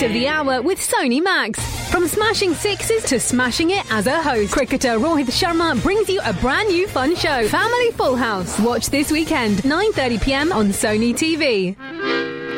of the hour with Sony Max. From smashing sixes to smashing it as a host, cricketer Rohit Sharma brings you a brand new fun show, Family Full House. Watch this weekend, 9:30 p.m. on Sony TV.